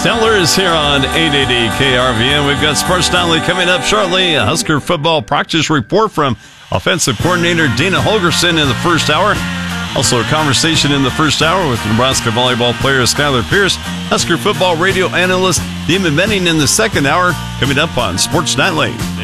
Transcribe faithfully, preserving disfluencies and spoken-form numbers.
Stellar is here on eight eighty K R V N. We've got Sports Nightly coming up shortly. A Husker football practice report from offensive coordinator Dana Holgorsen in the first hour. Also a conversation in the first hour with Nebraska volleyball player Skylar Pierce. Husker football radio analyst Damon Benning in the second hour coming up on Sports Nightly.